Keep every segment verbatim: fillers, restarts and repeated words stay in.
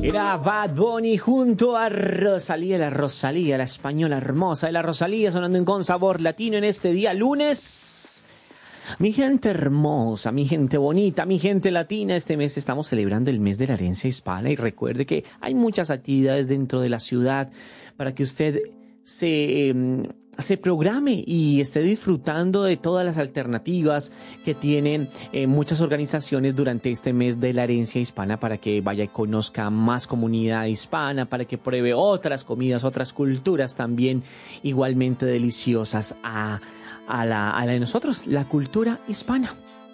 Era Bad Bunny junto a Rosalía, la Rosalía, la española hermosa de la Rosalía, sonando en Con Sabor Latino en este día lunes. Mi gente hermosa, mi gente bonita, mi gente latina, este mes estamos celebrando el mes de la herencia hispana y recuerde que hay muchas actividades dentro de la ciudad para que usted se... Eh, se programe y esté disfrutando de todas las alternativas que tienen eh, muchas organizaciones durante este mes de la herencia hispana, para que vaya y conozca más comunidad hispana, para que pruebe otras comidas, otras culturas también igualmente deliciosas a, a, la, a la de nosotros, la cultura hispana.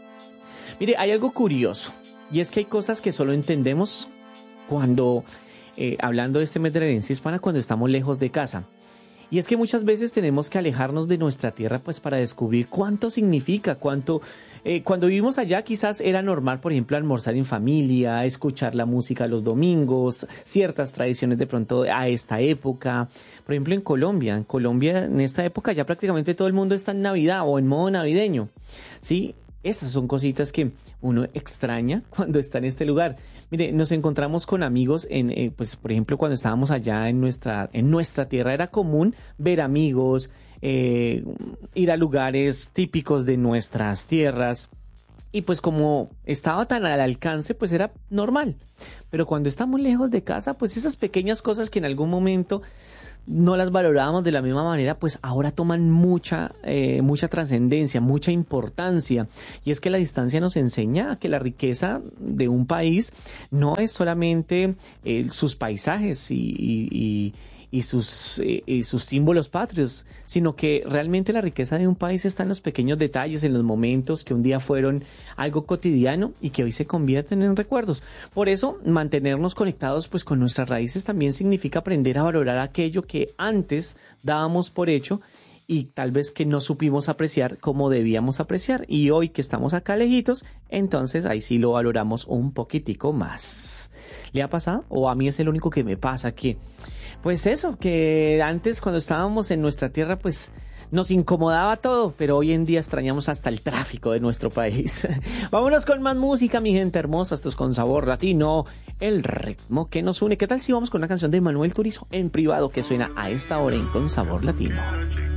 Mire, hay algo curioso y es que hay cosas que solo entendemos cuando, eh, hablando de este mes de la herencia hispana, cuando estamos lejos de casa. Y es que muchas veces tenemos que alejarnos de nuestra tierra pues para descubrir cuánto significa, cuánto... Eh, cuando vivimos allá quizás era normal, por ejemplo, almorzar en familia, escuchar la música los domingos, ciertas tradiciones de pronto a esta época. Por ejemplo, en Colombia, en Colombia en esta época ya prácticamente todo el mundo está en Navidad o en modo navideño, ¿sí? Esas son cositas que uno extraña cuando está en este lugar. Mire, nos encontramos con amigos en, eh, pues, por ejemplo, cuando estábamos allá en nuestra, en nuestra tierra era común ver amigos, eh, ir a lugares típicos de nuestras tierras. Y pues como estaba tan al alcance, pues era normal. Pero cuando estamos lejos de casa, pues esas pequeñas cosas que en algún momento no las valorábamos de la misma manera, pues ahora toman mucha, eh, mucha trascendencia, mucha importancia. Y es que la distancia nos enseña que la riqueza de un país no es solamente eh, sus paisajes y, y, y y sus, eh, y sus símbolos patrios, sino que realmente la riqueza de un país está en los pequeños detalles, en los momentos que un día fueron algo cotidiano y que hoy se convierten en recuerdos. Por eso, mantenernos conectados pues con nuestras raíces también significa aprender a valorar aquello que antes dábamos por hecho y tal vez que no supimos apreciar como debíamos apreciar. Y hoy que estamos acá lejitos, entonces ahí sí lo valoramos un poquitico más. ¿Le ha pasado? ¿O a mí es el único que me pasa que... Pues eso, que antes cuando estábamos en nuestra tierra pues nos incomodaba todo, pero hoy en día extrañamos hasta el tráfico de nuestro país. Vámonos con más música, mi gente hermosa. Esto es Con Sabor Latino, el ritmo que nos une. ¿Qué tal si vamos con una canción de Manuel Turizo en privado que suena a esta hora en Con Sabor Latino?